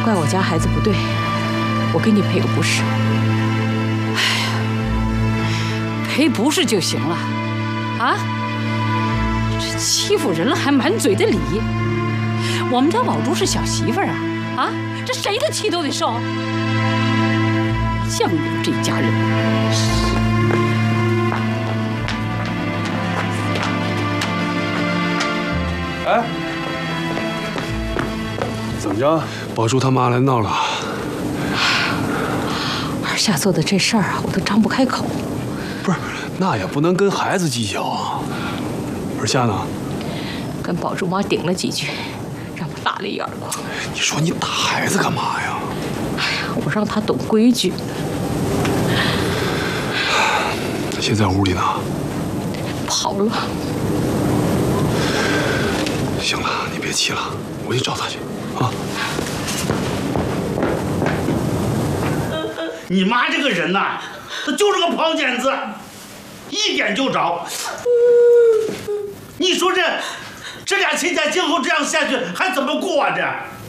怪我家孩子不对，我给你赔个不是。哎呀，赔不是就行了，啊？这欺负人了还满嘴的理。我们家宝珠是小媳妇儿啊，啊，这谁的气都得受。像你们这家人。 哎，怎么着？宝珠他妈来闹了。 二夏做的这事儿啊，我都张不开口。 不是，那也不能跟孩子计较啊。二夏呢？ 跟宝珠妈顶了几句，让我打了一耳光。 你说你打孩子干嘛呀？ 哎呀，我让他懂规矩。 他现在屋里呢？ 跑了。 行了，你别气了，我去找他去啊！ 你妈这个人呐，她就是个跑剪子，一点就着。你说这俩亲家今后这样下去还怎么过啊？这？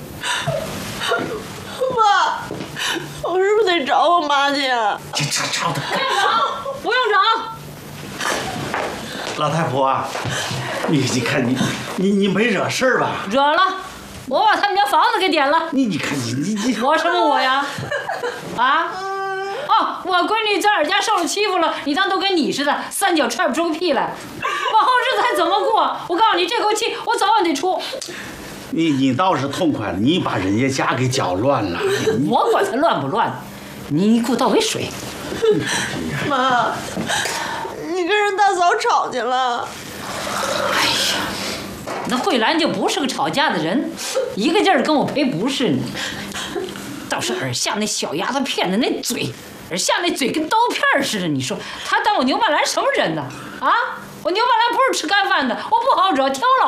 妈，我是不是得找我妈去啊？ 这吵的。 不用找。 老太婆啊。 你看你没惹事儿吧？ 惹了，我把他们家房子给点了。 你看你我什么我呀？啊？哦，我闺女在尔家受了欺负了，你当都跟你似的，三脚踹不出个屁来。往后日子还怎么过？我告诉你，这口气我早晚得出。 你倒是痛快了，你把人家家给搅乱了。 我管他乱不乱，你给我倒杯水。 妈，你跟人大嫂吵去了。 哎呀，那慧兰就不是个吵架的人，一个劲儿跟我赔不是呢。倒是尔夏那小丫头骗的那嘴，尔夏那嘴跟刀片似的。你说她当我牛半兰什么人呢？啊，我牛半兰不是吃干饭的，我不好惹，挑老。